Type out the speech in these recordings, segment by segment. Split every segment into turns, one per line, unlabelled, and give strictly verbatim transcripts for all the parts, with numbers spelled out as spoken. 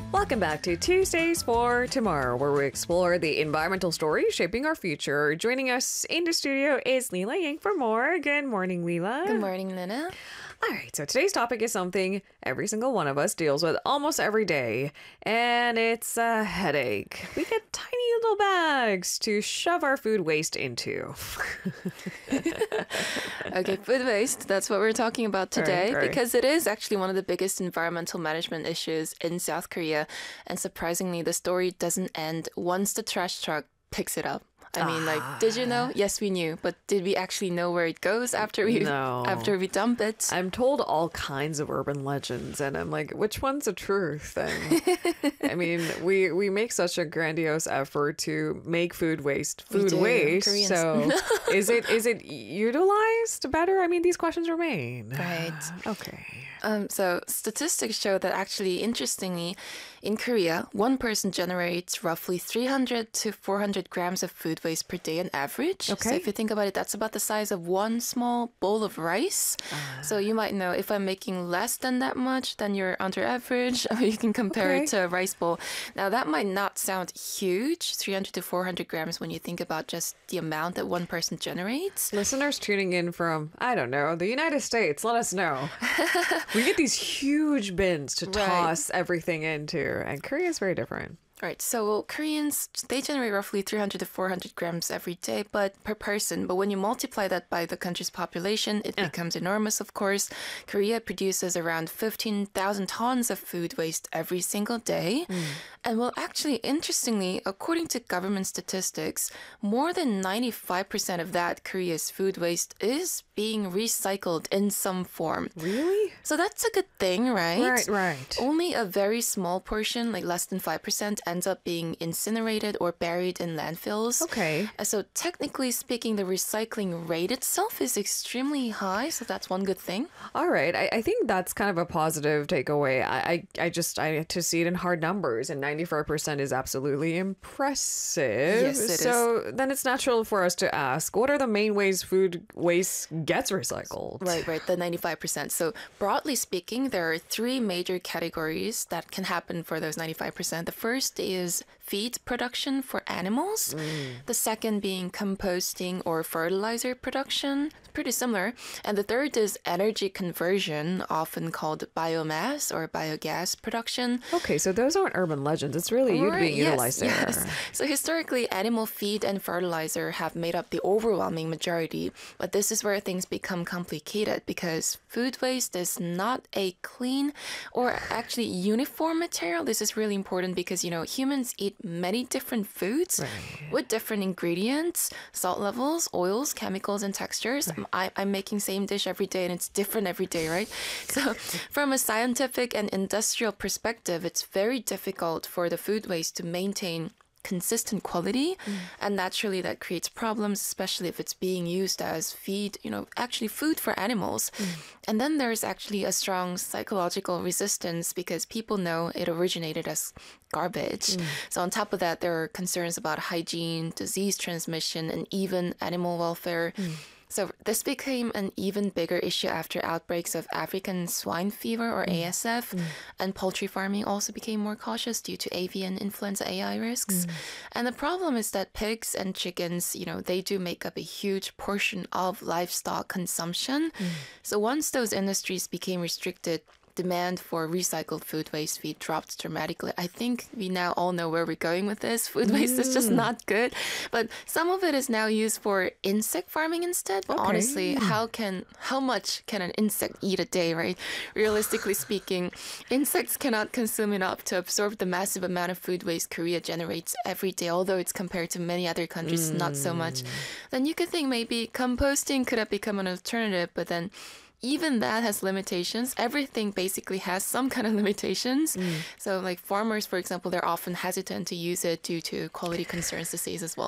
Welcome back to Tuesdays for Tomorrow, where we explore the environmental stories shaping our future. Joining us in the studio is Leela Yang for more. Good morning, Leela.
Good morning, Lena.
All right, so today's topic is something every single one of us deals with almost every day, and it's a headache. We get tiny little bags to shove our food waste into.
Okay, food waste, that's what we're talking about today,
Right, right.
because it is actually one of the biggest environmental management issues in South Korea. And surprisingly, the story doesn't end once the trash truck picks it up. I mean, like, did you know? Yes, we knew, but did we actually know where it goes after we
No.
after we dump it?
I'm told all kinds of urban legends, and I'm like, which one's a truth? And I mean, we we make such a grandiose effort to make food waste
We
food
do,
waste.
Koreans.
So is it is it utilized better? I mean, these questions remain.
Right.
Okay.
Um, so statistics show that actually, interestingly, in Korea, one person generates roughly three hundred to four hundred grams of food waste per day on average. So
Okay.
if you think about it, that's about the size of one small bowl of rice. So you might know if I'm making less than that much, then you're under average. You can compare
Okay.
it to a rice bowl. Now, that might not sound huge, three hundred to four hundred grams, when you think about just the amount that one person generates.
Listeners tuning in from, I don't know, the United States, let us know. We get these huge bins to
Right.
toss everything into, and Korea is very different.
Right, so Koreans, they generate roughly three hundred to four hundred grams every day, but per person. But when you multiply that by the country's population, it becomes enormous, of course. Korea produces around fifteen thousand tons of food waste every single day. And well, actually, interestingly, according to government statistics, more than ninety-five percent of that Korea's food waste is being recycled in some form.
Really?
So that's a good thing, right?
Right, right.
Only a very small portion, like less than five percent, ends up being incinerated or buried in landfills.
Okay.
Uh, So technically speaking, the recycling rate itself is extremely high. So that's one good thing.
All right. I, I think that's kind of a positive takeaway. I, I, I just, I to see it in hard numbers, and ninety-four percent is absolutely impressive.
Yes, it is.
so then it's natural for us to ask, what are the main ways food waste gets recycled?
Right, right, the ninety-five percent. So broadly speaking, there are three major categories that can happen for those ninety-five percent. The first is feed production for animals. The second being composting or fertilizer production. Pretty similar. And the third is energy conversion, often called biomass or biogas production.
Okay, so those aren't urban legends. It's really you
Right,
being
yes,
utilized there.
yes. So historically, animal feed and fertilizer have made up the overwhelming majority, but this is where things become complicated because food waste is not a clean or actually uniform material. This is really important because, you know, humans eat many different foods with different ingredients, salt levels, oils, chemicals, and textures. I, I'm making same dish every day and it's different every day, right? So from a scientific and industrial perspective, it's very difficult for the food waste to maintain consistent quality, and naturally that creates problems, especially if it's being used as feed, you know, actually food for animals. And then there's actually a strong psychological resistance because people know it originated as garbage. So on top of that, there are concerns about hygiene, disease transmission, and even animal welfare. So this became an even bigger issue after outbreaks of African swine fever or A S F, and poultry farming also became more cautious due to avian influenza A I risks. And the problem is that pigs and chickens, you know, they do make up a huge portion of livestock consumption. So once those industries became restricted, demand for recycled food waste feed dropped dramatically. I think we now all know where we're going with this. Food waste is just not good. But some of it is now used for insect farming instead. But
Okay.
honestly, how can how much can an insect eat a day, right? Realistically speaking, insects cannot consume enough to absorb the massive amount of food waste Korea generates every day, although it's compared to many other countries, not so much. Then you could think maybe composting could have become an alternative, but then even that has limitations. Everything basically has some kind of limitations. So like farmers, for example, they're often hesitant to use it due to quality concerns, disease as well.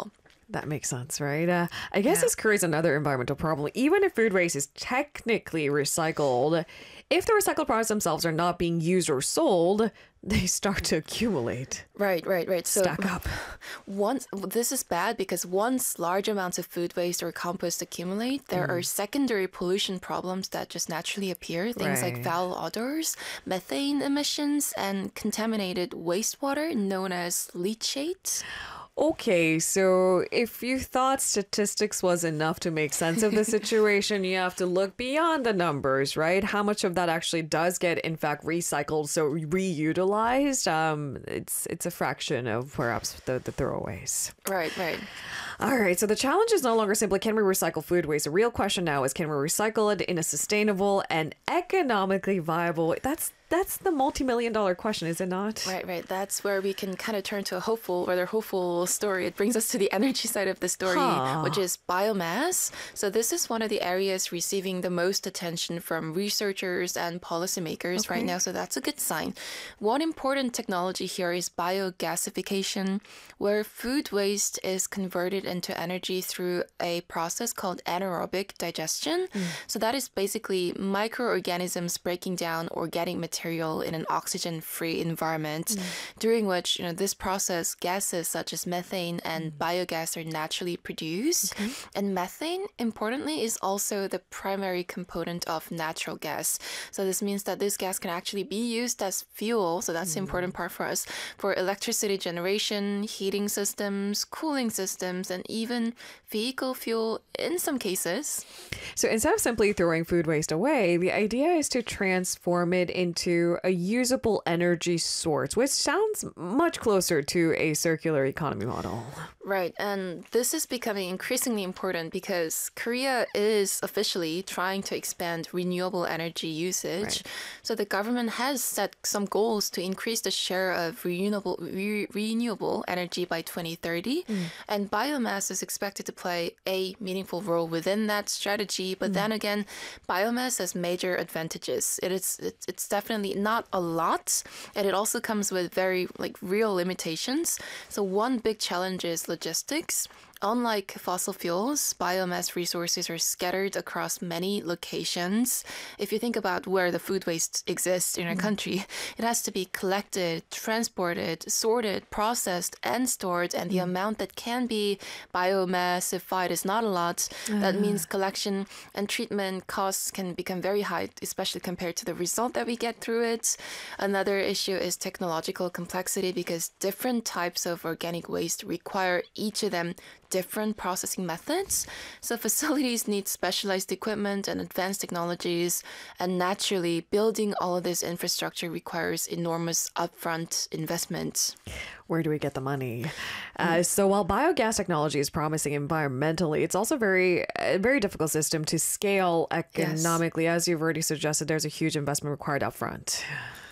That makes sense, right? Uh, I guess
Yeah.
this creates another environmental problem. Even if food waste is technically recycled, if the recycled products themselves are not being used or sold, they start to accumulate,
Right, right, right. So
stack up.
once this is bad because once large amounts of food waste or compost accumulate, there are secondary pollution problems that just naturally appear. Things like
Right.
foul odors, methane emissions, and contaminated wastewater known as leachate.
Okay, so if you thought statistics was enough to make sense of the situation, you have to look beyond the numbers, right? How much of that actually does get, in fact, recycled, so reutilized? Um, it's it's a fraction of perhaps the, the throwaways.
Right, right.
All right, so the challenge is no longer simply can we recycle food waste. The real question now is can we recycle it in a sustainable and economically viable way? That's that's the multi-million dollar question, is it not?
Right, right. That's where we can kind of turn to a hopeful, rather hopeful story. It brings us to the energy side of the story,
Huh.
which is biomass. So this is one of the areas receiving the most attention from researchers and policymakers right now. So that's a good sign. One important technology here is biogasification, where food waste is converted into energy through a process called anaerobic digestion. So that is basically microorganisms breaking down organic material in an oxygen-free environment, during which you know this process gases such as methane and biogas are naturally produced. And methane, importantly, is also the primary component of natural gas. So this means that this gas can actually be used as fuel. So that's the important part for us for electricity generation, heating systems, cooling systems, and even vehicle fuel in some cases.
So instead of simply throwing food waste away, the idea is to transform it into a usable energy source, which sounds much closer to a circular economy model.
Right, and this is becoming increasingly important because Korea is officially trying to expand renewable energy usage.
Right.
So the government has set some goals to increase the share of renewable re- renewable energy by twenty thirty, and biomass is expected to play a meaningful role within that strategy. But then again, biomass has major advantages. It is it's, it's definitely not a lot, and it also comes with very like real limitations. So one big challenge is logistics. Unlike fossil fuels, biomass resources are scattered across many locations. If you think about where the food waste exists in our country, it has to be collected, transported, sorted, processed, and stored. And the amount that can be biomassified is not a lot. That means collection and treatment costs can become very high, especially compared to the result that we get through it. Another issue is technological complexity because different types of organic waste require each of them different processing methods. So facilities need specialized equipment and advanced technologies. And naturally, building all of this infrastructure requires enormous upfront investment.
Where do we get the money? Uh, so while biogas technology is promising environmentally, it's also very a very difficult system to scale economically. As you've already suggested, there's a huge investment required upfront.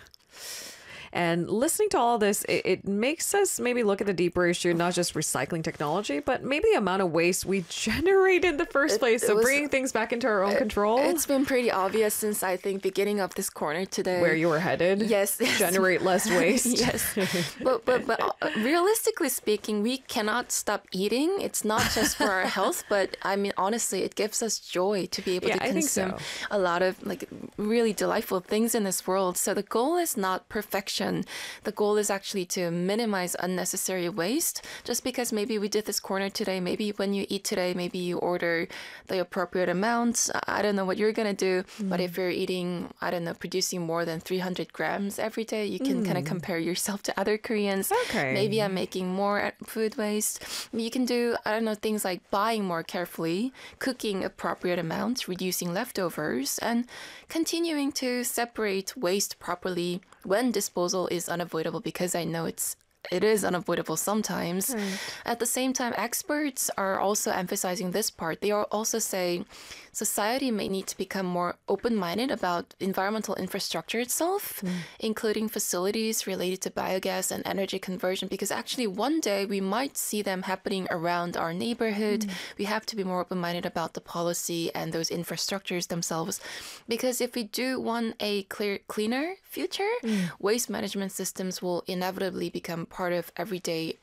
And listening to all this, it, it makes us maybe look at the deeper issue, not just recycling technology, but maybe the amount of waste we generate in the first
It-
place.
it
So
was-
bringing things back into our own control,
It's been pretty obvious since I think beginning of this corner today.
where you were headed.
Yes.
Generate less waste.
Yes, but but but uh, realistically speaking, we cannot stop eating. It's not just for our health, but I mean honestly, it gives us joy to be able
Yeah,
to
I think
consume
so.
a lot of like really delightful things in this world. So the goal is not perfection. The goal is actually to minimize unnecessary waste. Just because maybe we did this corner today, maybe when you eat today, maybe you order the appropriate amount. I don't know what you're gonna do, but if you're eating, I don't know, producing more than three hundred grams every day, you can kind of compare yourself to other Koreans.
Okay.
Maybe I'm making more food waste. You can do, I don't know, things like buying more carefully, cooking appropriate amounts, reducing leftovers, and continuing to separate waste properly when disposal is unavoidable, because I know it's it is unavoidable sometimes. At the same time, experts are also emphasizing this part. They are also saying society may need to become more open-minded about environmental infrastructure itself, including facilities related to biogas and energy conversion, because actually one day we might see them happening around our neighborhood. We have to be more open-minded about the policy and those infrastructures themselves, because if we do want a clear, cleaner future, waste management systems will inevitably become part of everyday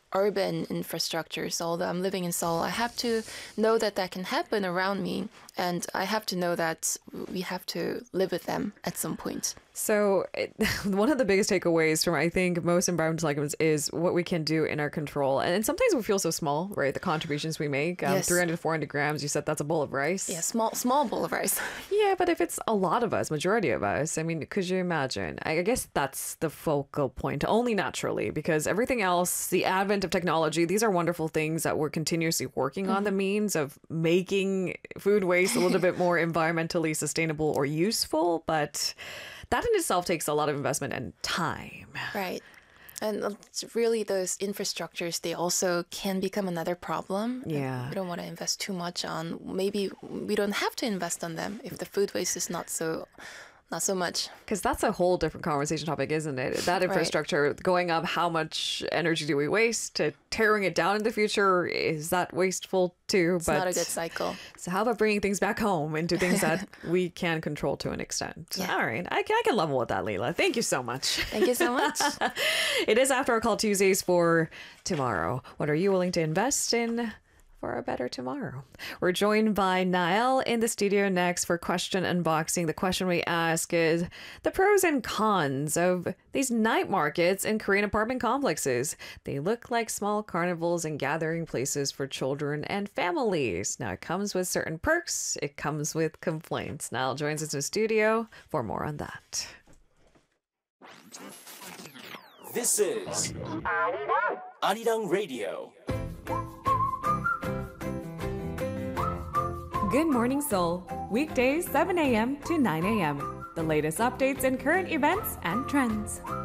urban infrastructure. So although I'm living in Seoul, I have to know that that can happen around me. And I have to know that we have to live with them at some point.
So it, one of the biggest takeaways from, I think, most environmental arguments is what we can do in our control. And, and sometimes we feel so small, right? The contributions we make, um,
Yes.
three hundred, four hundred grams, you said that's a bowl of rice.
Yeah, small small bowl of rice.
Yeah, but if it's a lot of us, majority of us, I mean, could you imagine? I I guess that's the focal point, only naturally, because everything else, the advent of technology, these are wonderful things that we're continuously working on the means of making food waste a little bit more environmentally sustainable or useful. But that in itself takes a lot of investment and time.
Right. And it's really those infrastructures, they also can become another problem. And
Yeah.
we don't want to invest too much on, maybe we don't have to invest on them if the food waste is not so not so much.
Because that's a whole different conversation topic, isn't it? That infrastructure going up, how much energy do we waste to tearing it down in the future? Is that wasteful too?
It's not a good cycle.
So how about bringing things back home into things that we can control to an extent?
Yeah.
All right. I, can- I can level with that, Leila. Thank you so much.
Thank you so much.
It is After Our Call Tuesdays for tomorrow. What are you willing to invest in for a better tomorrow? We're joined by Nael in the studio next for question unboxing. The question we ask is the pros and cons of these night markets in Korean apartment complexes. They look like small carnivals and gathering places for children and families. Now, it comes with certain perks. It comes with complaints. Nael joins us in the studio for more on that.
This is Arirang Radio.
Good Morning Seoul, weekdays seven a.m. to nine a.m. The latest updates and current events and trends.